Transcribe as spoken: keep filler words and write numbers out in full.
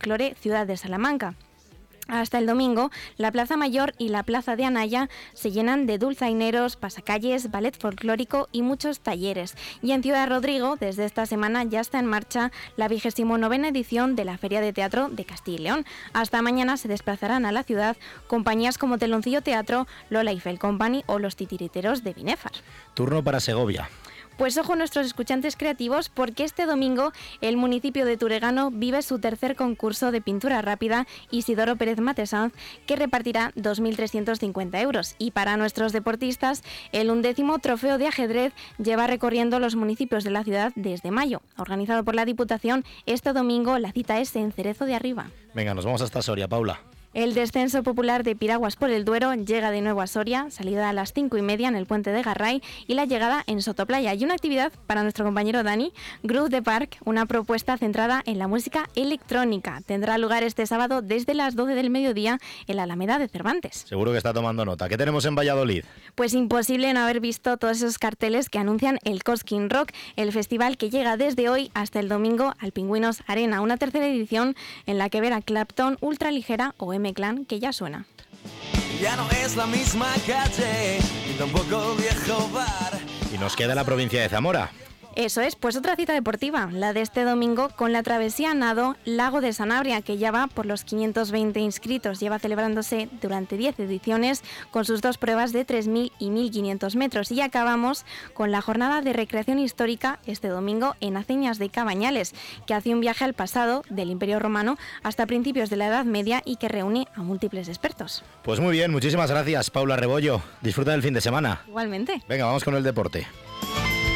Folclore Ciudad de Salamanca. Hasta el domingo, la Plaza Mayor y la Plaza de Anaya se llenan de dulzaineros, pasacalles, ballet folclórico y muchos talleres. Y en Ciudad Rodrigo, desde esta semana ya está en marcha la vigésimo novena edición de la Feria de Teatro de Castilla y León. Hasta mañana se desplazarán a la ciudad compañías como Teloncillo Teatro, Lola Eiffel Company o Los Titiriteros de Binefar. Turno para Segovia. Pues ojo nuestros escuchantes creativos, porque este domingo el municipio de Turegano vive su tercer concurso de pintura rápida Isidoro Pérez Matesanz, que repartirá dos mil trescientos cincuenta euros. Y para nuestros deportistas, el undécimo trofeo de ajedrez lleva recorriendo los municipios de la ciudad desde mayo. Organizado por la Diputación, este domingo la cita es en Cerezo de Arriba. Venga, nos vamos hasta Soria, Paula. El descenso popular de Piraguas por el Duero llega de nuevo a Soria, salida a las cinco y media en el puente de Garray y la llegada en Sotoplaya. Y una actividad para nuestro compañero Dani, Groove the Park, una propuesta centrada en la música electrónica. Tendrá lugar este sábado desde las doce del mediodía en la Alameda de Cervantes. Seguro que está tomando nota. ¿Qué tenemos en Valladolid? Pues imposible no haber visto todos esos carteles que anuncian el Cosquín Rock, el festival que llega desde hoy hasta el domingo al Pingüinos Arena, una tercera edición en la que verá Clapton, Ultraligera o M-Clan, que ya suena. Ya no es la misma calle y tampoco viejo bar. Y nos queda la provincia de Zamora. Eso es, pues otra cita deportiva, la de este domingo con la travesía nado Lago de Sanabria, que ya va por los quinientos veinte inscritos. Lleva celebrándose durante diez ediciones con sus dos pruebas de tres mil y mil quinientos metros. Y acabamos con la jornada de recreación histórica este domingo en Aceñas de Cabañales, que hace un viaje al pasado del Imperio Romano hasta principios de la Edad Media y que reúne a múltiples expertos. Pues muy bien, muchísimas gracias, Paula Rebollo. Disfruta del fin de semana. Igualmente. Venga, vamos con el deporte.